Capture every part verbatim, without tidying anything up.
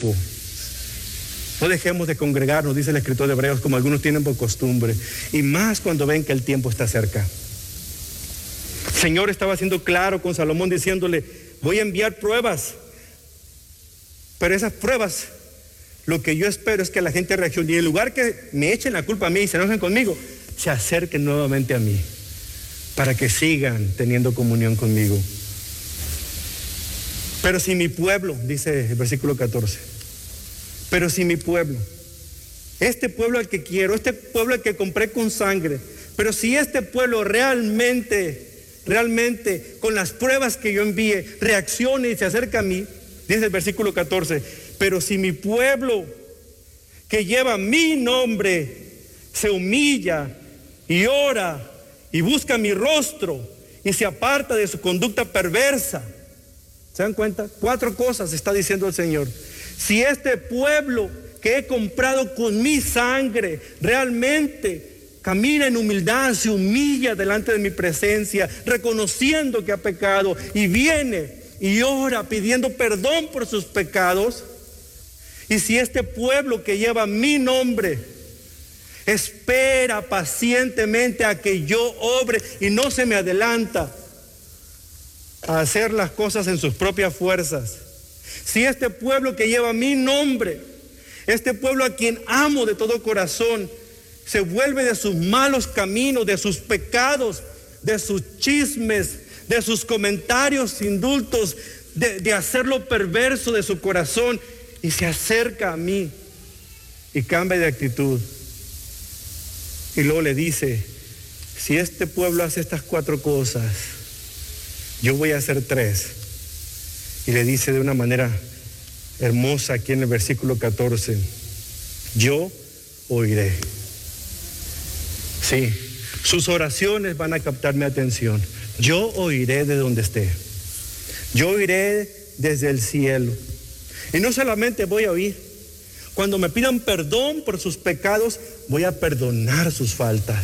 grupo. No dejemos de congregarnos, dice el escritor de Hebreos, como algunos tienen por costumbre. Y más cuando ven que el tiempo está cerca. El Señor estaba siendo claro con Salomón diciéndole, voy a enviar pruebas. Pero esas pruebas, lo que yo espero es que la gente reaccione. Y en lugar que me echen la culpa a mí y se enojen conmigo, se acerquen nuevamente a mí. Para que sigan teniendo comunión conmigo. Pero si mi pueblo, dice el versículo catorce, pero si mi pueblo, este pueblo al que quiero, este pueblo al que compré con sangre, pero si este pueblo realmente, realmente con las pruebas que yo envíe, reacciona y se acerca a mí, dice el versículo catorce, pero si mi pueblo que lleva mi nombre se humilla y ora y busca mi rostro y se aparta de su conducta perversa. ¿Se dan cuenta? Cuatro cosas está diciendo el Señor. Si este pueblo que he comprado con mi sangre realmente camina en humildad, se humilla delante de mi presencia, reconociendo que ha pecado y viene y ora pidiendo perdón por sus pecados, y si este pueblo que lleva mi nombre espera pacientemente a que yo obre y no se me adelanta a hacer las cosas en sus propias fuerzas, si este pueblo que lleva mi nombre, este pueblo a quien amo de todo corazón, se vuelve de sus malos caminos, de sus pecados, de sus chismes, de sus comentarios indultos, de, de hacer lo perverso de su corazón, y se acerca a mí y cambia de actitud, y luego le dice, si este pueblo hace estas cuatro cosas, yo voy a hacer tres. Y le dice de una manera hermosa aquí en el versículo catorce, yo oiré. Sí, sus oraciones van a captar mi atención. Yo oiré de donde esté. Yo oiré desde el cielo. Y no solamente voy a oír. Cuando me pidan perdón por sus pecados, voy a perdonar sus faltas.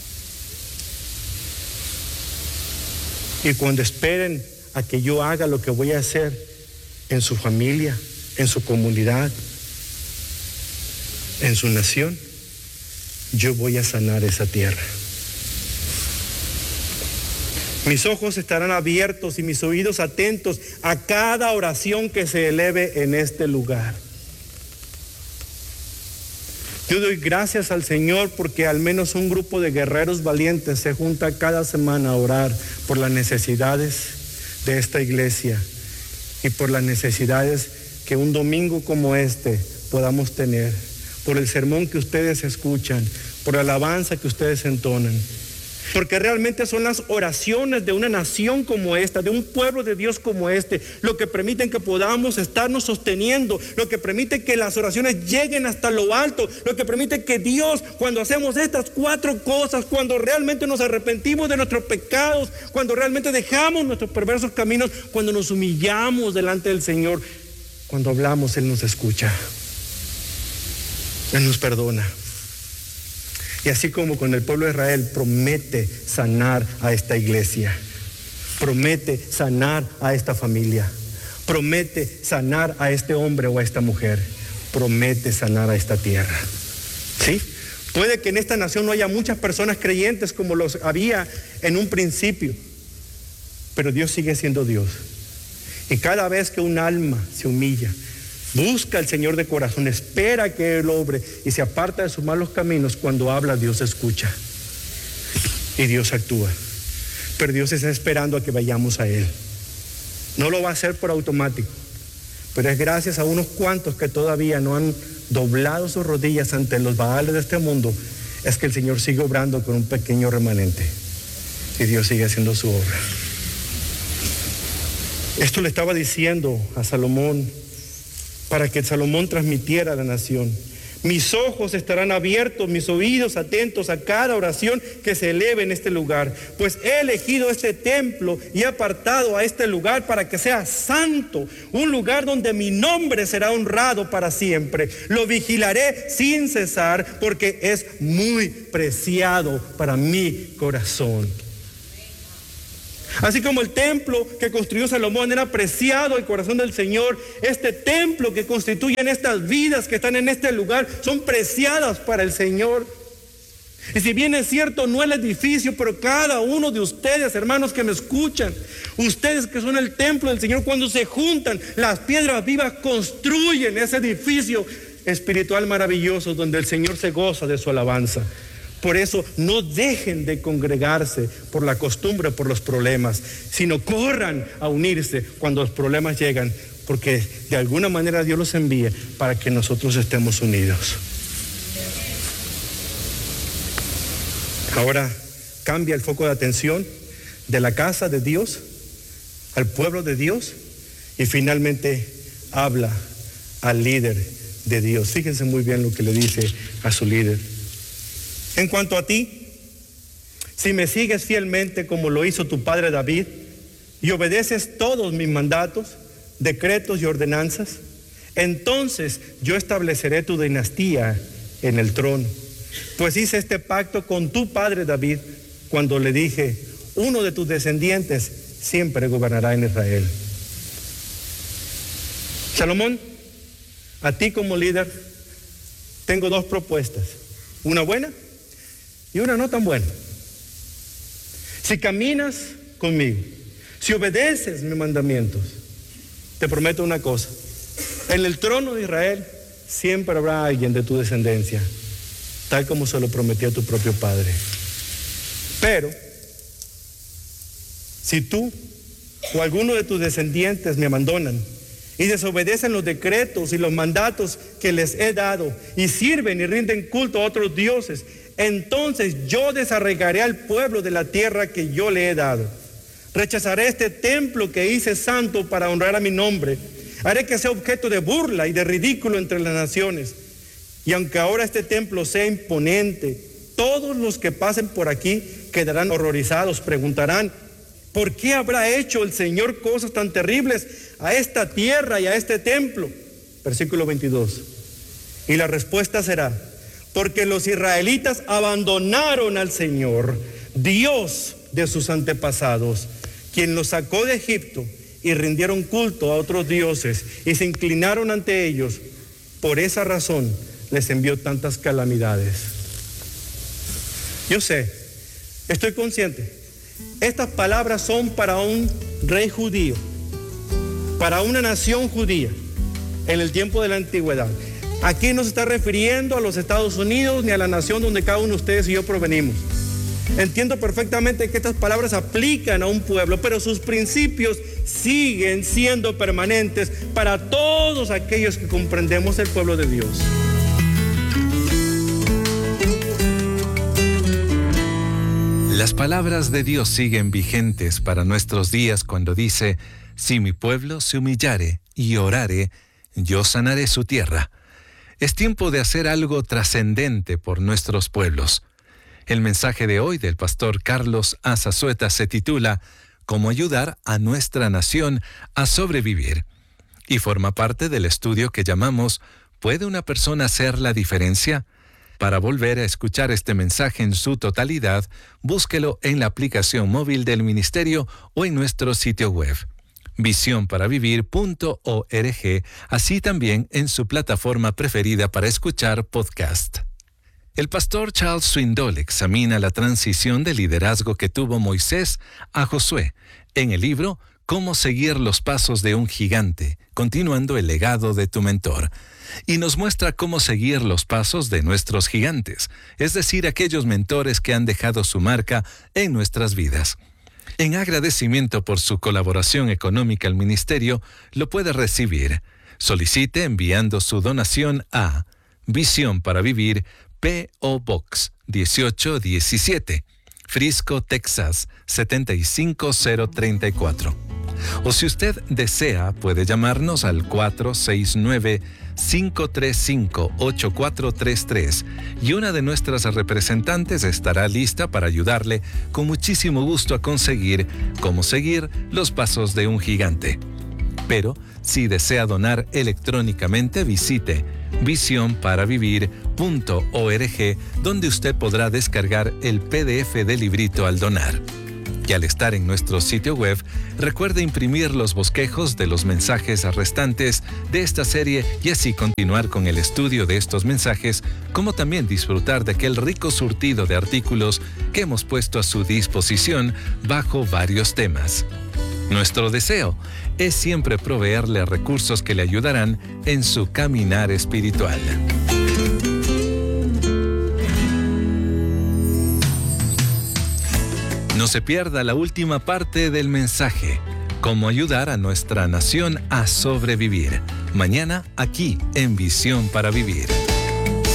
Y cuando esperen a que yo haga lo que voy a hacer en su familia, en su comunidad, en su nación, yo voy a sanar esa tierra. Mis ojos estarán abiertos y mis oídos atentos a cada oración que se eleve en este lugar. Yo doy gracias al Señor porque al menos un grupo de guerreros valientes se junta cada semana a orar por las necesidades de esta iglesia y por las necesidades que un domingo como este podamos tener, por el sermón que ustedes escuchan, por la alabanza que ustedes entonan. Porque realmente son las oraciones de una nación como esta, de un pueblo de Dios como este, lo que permiten que podamos estarnos sosteniendo, lo que permite que las oraciones lleguen hasta lo alto, lo que permite que Dios, cuando hacemos estas cuatro cosas, cuando realmente nos arrepentimos de nuestros pecados, cuando realmente dejamos nuestros perversos caminos, cuando nos humillamos delante del Señor, cuando hablamos, Él nos escucha, Él nos perdona. Y así como con el pueblo de Israel, promete sanar a esta iglesia, promete sanar a esta familia, promete sanar a este hombre o a esta mujer, promete sanar a esta tierra. ¿Sí? Puede que en esta nación no haya muchas personas creyentes como los había en un principio, pero Dios sigue siendo Dios. Y cada vez que un alma se humilla, busca al Señor de corazón, espera que Él obre y se aparta de sus malos caminos, cuando habla, Dios escucha y Dios actúa. Pero Dios está esperando a que vayamos a Él. No lo va a hacer por automático, pero es gracias a unos cuantos que todavía no han doblado sus rodillas ante los baales de este mundo, es que el Señor sigue obrando con un pequeño remanente y Dios sigue haciendo su obra. Esto le estaba diciendo a Salomón para que Salomón transmitiera a la nación. Mis ojos estarán abiertos, mis oídos atentos a cada oración que se eleve en este lugar, pues he elegido este templo y he apartado a este lugar para que sea santo, un lugar donde mi nombre será honrado para siempre. Lo vigilaré sin cesar porque es muy preciado para mi corazón. Así como el templo que construyó Salomón era preciado al corazón del Señor, este templo que constituyen estas vidas que están en este lugar son preciadas para el Señor. Y si bien es cierto, no el edificio, pero cada uno de ustedes, hermanos que me escuchan, ustedes que son el templo del Señor, cuando se juntan, las piedras vivas construyen ese edificio espiritual maravilloso donde el Señor se goza de su alabanza. Por eso no dejen de congregarse por la costumbre, por los problemas, sino corran a unirse cuando los problemas llegan, porque de alguna manera Dios los envíe para que nosotros estemos unidos. Ahora cambia el foco de atención de la casa de Dios al pueblo de Dios y finalmente habla al líder de Dios. Fíjense muy bien lo que le dice a su líder. En cuanto a ti, si me sigues fielmente como lo hizo tu padre David y obedeces todos mis mandatos, decretos y ordenanzas, entonces yo estableceré tu dinastía en el trono. Pues hice este pacto con tu padre David cuando le dije, uno de tus descendientes siempre gobernará en Israel. Salomón, a ti como líder tengo dos propuestas, una buena y una no tan buena. Si caminas conmigo, si obedeces mis mandamientos, te prometo una cosa: en el trono de Israel siempre habrá alguien de tu descendencia, tal como se lo prometió a tu propio padre. Pero si tú o alguno de tus descendientes me abandonan y desobedecen los decretos y los mandatos que les he dado y sirven y rinden culto a otros dioses, entonces yo desarraigaré al pueblo de la tierra que yo le he dado. Rechazaré este templo que hice santo para honrar a mi nombre. Haré que sea objeto de burla y de ridículo entre las naciones. Y aunque ahora este templo sea imponente, todos los que pasen por aquí quedarán horrorizados, preguntarán, ¿por qué habrá hecho el Señor cosas tan terribles a esta tierra y a este templo? Versículo veintidós. Y la respuesta será, porque los israelitas abandonaron al Señor, Dios de sus antepasados, quien los sacó de Egipto, y rindieron culto a otros dioses y se inclinaron ante ellos. Por esa razón les envió tantas calamidades. Yo sé, estoy consciente, estas palabras son para un rey judío, para una nación judía en el tiempo de la antigüedad. Aquí no se está refiriendo a los Estados Unidos ni a la nación donde cada uno de ustedes y yo provenimos. Entiendo perfectamente que estas palabras aplican a un pueblo, pero sus principios siguen siendo permanentes para todos aquellos que comprendemos el pueblo de Dios. Las palabras de Dios siguen vigentes para nuestros días cuando dice, si mi pueblo se humillare y orare, yo sanaré su tierra. Es tiempo de hacer algo trascendente por nuestros pueblos. El mensaje de hoy del pastor Carlos Azazueta se titula Cómo ayudar a nuestra nación a sobrevivir y forma parte del estudio que llamamos ¿Puede una persona hacer la diferencia? Para volver a escuchar este mensaje en su totalidad, búsquelo en la aplicación móvil del ministerio o en nuestro sitio web visión para vivir punto org, así también en su plataforma preferida para escuchar podcast. El pastor Charles Swindoll examina la transición de liderazgo que tuvo Moisés a Josué en el libro Cómo seguir los pasos de un gigante, continuando el legado de tu mentor, y nos muestra cómo seguir los pasos de nuestros gigantes, es decir, aquellos mentores que han dejado su marca en nuestras vidas. En agradecimiento por su colaboración económica al ministerio, lo puede recibir. Solicite enviando su donación a Visión para Vivir, P O Box dieciocho diecisiete, Frisco, Texas setenta y cinco cero treinta y cuatro. O si usted desea, puede llamarnos al cuatro seis nueve, cinco tres cinco, ocho cuatro tres tres y una de nuestras representantes estará lista para ayudarle con muchísimo gusto a conseguir cómo seguir los pasos de un gigante. Pero si desea donar electrónicamente, visite visión para vivir punto org, donde usted podrá descargar el P D F del librito al donar. Y al estar en nuestro sitio web, recuerde imprimir los bosquejos de los mensajes restantes de esta serie y así continuar con el estudio de estos mensajes, como también disfrutar de aquel rico surtido de artículos que hemos puesto a su disposición bajo varios temas. Nuestro deseo es siempre proveerle recursos que le ayudarán en su caminar espiritual. No se pierda la última parte del mensaje, cómo ayudar a nuestra nación a sobrevivir. Mañana aquí en Visión para Vivir.